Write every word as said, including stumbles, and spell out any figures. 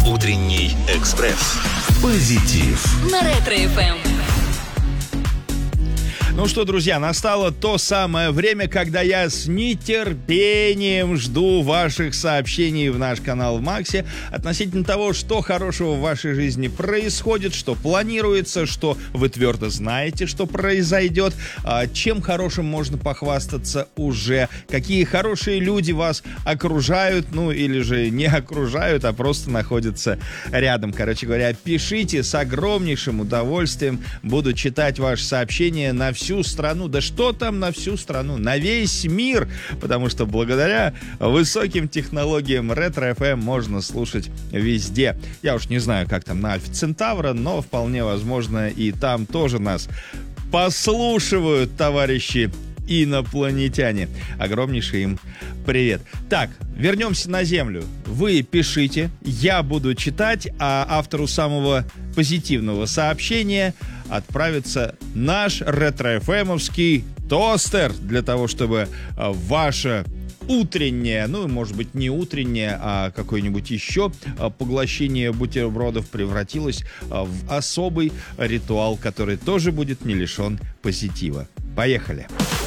Утренний экспресс. Позитив. На Ретро-эф эм. Ну что, друзья, настало то самое время, когда я с нетерпением жду ваших сообщений в наш канал в Максе относительно того, что хорошего в вашей жизни происходит, что планируется, что вы твердо знаете, что произойдет, чем хорошим можно похвастаться уже, какие хорошие люди вас окружают, ну или же не окружают, а просто находятся рядом. Короче говоря, пишите, с огромнейшим удовольствием буду читать ваши сообщения на всю всю страну, да что там на всю страну, на весь мир, потому что благодаря высоким технологиям Ретро-эф эм можно слушать везде. Я уж не знаю, как там на Альфа Центавра, но вполне возможно и там тоже нас послушивают товарищи инопланетяне. Огромнейший им привет. Так, вернемся на Землю. Вы пишите, я буду читать, а автору самого позитивного сообщения отправится наш ретро-эф эмовский тостер для того, чтобы ваше утреннее, ну, может быть, не утреннее, а какое-нибудь еще поглощение бутербродов превратилось в особый ритуал, который тоже будет не лишен позитива. Поехали!